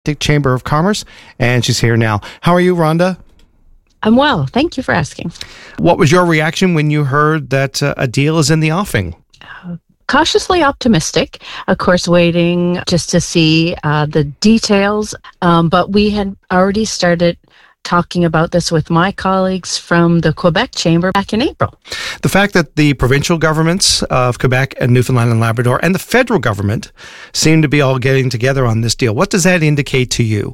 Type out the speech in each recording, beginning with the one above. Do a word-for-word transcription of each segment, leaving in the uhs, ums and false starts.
Chamber of Commerce, and she's here now. How are you, Rhonda? I'm well. Thank you for asking. What was your reaction when you heard that uh, a deal is in the offing? Uh, cautiously optimistic, of course, waiting just to see uh, the details. Um, but we had already started talking about this with my colleagues from the Quebec Chamber back in April. The fact that the provincial governments of Quebec and Newfoundland and Labrador and the federal government seem to be all getting together on this deal, what does that indicate to you?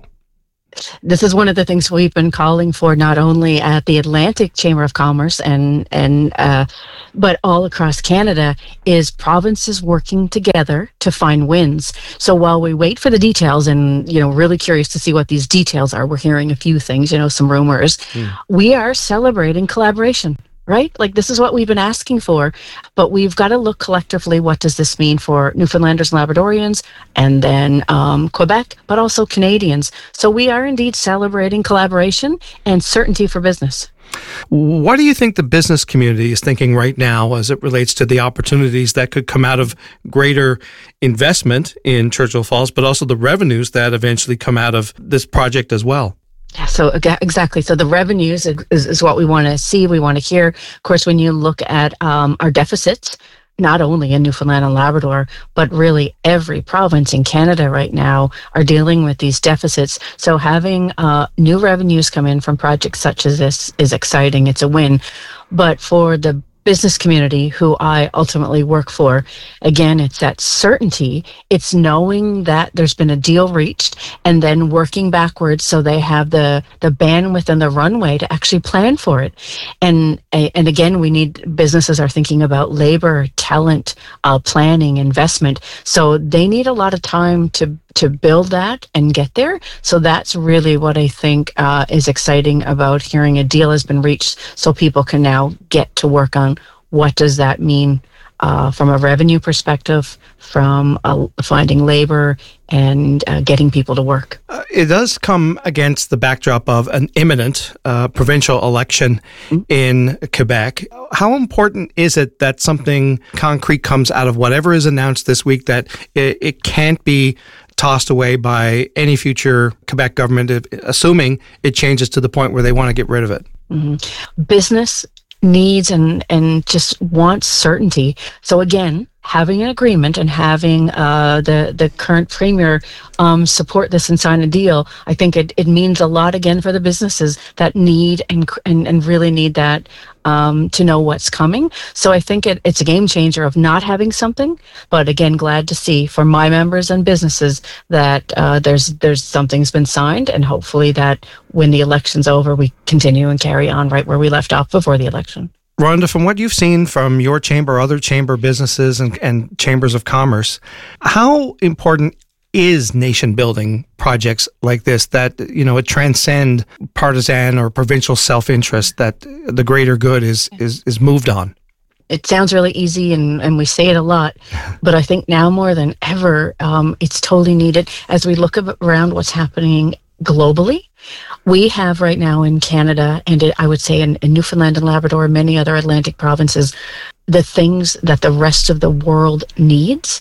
This is one of the things we've been calling for, not only at the Atlantic Chamber of Commerce and and uh, but all across Canada, is provinces working together to find wins. So while we wait for the details, and you know, really curious to see what these details are, we're hearing a few things, you know, some rumors. Mm. We are celebrating collaboration. Right? Like, this is what we've been asking for, but we've got to look collectively, what does this mean for Newfoundlanders and Labradorians, and then um, Quebec, but also Canadians. So we are indeed celebrating collaboration and certainty for business. What do you think the business community is thinking right now as it relates to the opportunities that could come out of greater investment in Churchill Falls, but also the revenues that eventually come out of this project as well? So exactly. So the revenues is, is what we want to see, we want to hear. Of course, when you look at um, our deficits, not only in Newfoundland and Labrador, but really every province in Canada right now are dealing with these deficits. So having uh, new revenues come in from projects such as this is exciting. It's a win. But for the business community who I ultimately work for, again, it's that certainty. It's knowing that there's been a deal reached and then working backwards so they have the the bandwidth and the runway to actually plan for it. And and again, we need, businesses are thinking about labor, talent, uh, planning, investment. So they need a lot of time to to build that and get there. So that's really what I think uh, is exciting about hearing a deal has been reached, so people can now get to work on what does that mean uh, from a revenue perspective, from uh, finding labor and uh, getting people to work. Uh, it does come against the backdrop of an imminent uh, provincial election mm-hmm. in Quebec. How important is it that something concrete comes out of whatever is announced this week, that it, it can't be tossed away by any future Quebec government, if, assuming it changes to the point where they want to get rid of it? Mm-hmm. Business needs and, and just wants certainty. So again, having an agreement and having uh, the, the current premier um, support this and sign a deal, I think it, it means a lot again for the businesses that need and and, and really need that um, to know what's coming. So I think it, it's a game changer of not having something, but again, glad to see for my members and businesses that uh, there's there's something's been signed, and hopefully that when the election's over, we continue and carry on right where we left off before the election. Rhonda, from what you've seen from your chamber, other chamber businesses and, and chambers of commerce, how important is nation building projects like this that, you know, it transcend partisan or provincial self-interest, that the greater good is is, is moved on? It sounds really easy, and, and we say it a lot, but I think now more than ever, um, it's totally needed as we look around what's happening globally. We have right now in Canada, and it, I would say in, in Newfoundland and Labrador and many other Atlantic provinces, the things that the rest of the world needs.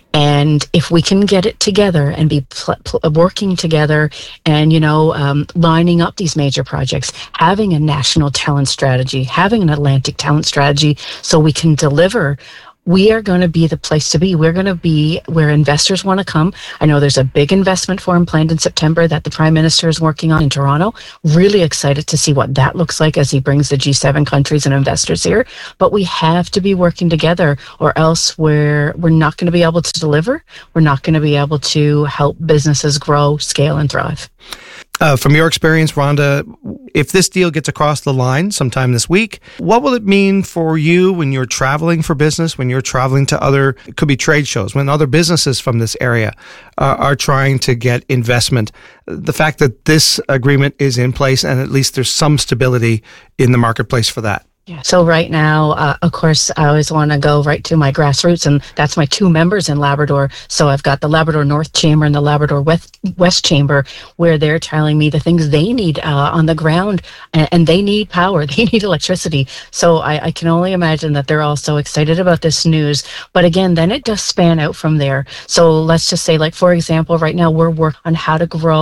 And if we can get it together and be pl- pl- working together and, you know, um, lining up these major projects, having a national talent strategy, having an Atlantic talent strategy so we can deliver, we are going to be the place to be. We're going to be where investors want to come. I know there's a big investment forum planned in September that the Prime Minister is working on in Toronto. Really excited to see what that looks like as he brings the G seven countries and investors here. But we have to be working together, or else we're, we're not going to be able to deliver. We're not going to be able to help businesses grow, scale, and thrive. Uh, from your experience, Rhonda, if this deal gets across the line sometime this week, what will it mean for you when you're traveling for business, when you're traveling to other, it could be trade shows, when other businesses from this area uh, are trying to get investment? The fact that this agreement is in place and at least there's some stability in the marketplace for that. Yeah. So right now, uh, of course, I always want to go right to my grassroots, and that's my two members in Labrador. So I've got the Labrador North Chamber and the Labrador West, West Chamber, where they're telling me the things they need uh, on the ground, and, and they need power, they need electricity. So I, I can only imagine that they're all so excited about this news. But again, then it does span out from there. So let's just say, like, for example, right now we're working on how to grow